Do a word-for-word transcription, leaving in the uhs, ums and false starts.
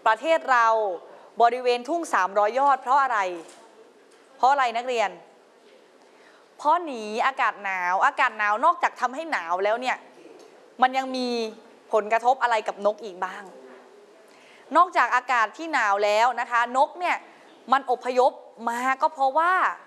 ประเทศเราบริเวณทุ่งสามร้อยยอดเพราะอะไรเพราะอะไรนักเรียนเพราะหนีอากาศหนาวอากาศหนาวนอกจากทำให้หนาวแล้วเนี่ยมันยังมีผลกระทบอะไรกับนกอีกบ้างนอกจากอากาศที่หนาวแล้วนะคะนกเนี่ยมันอพยพมาก็เพราะว่า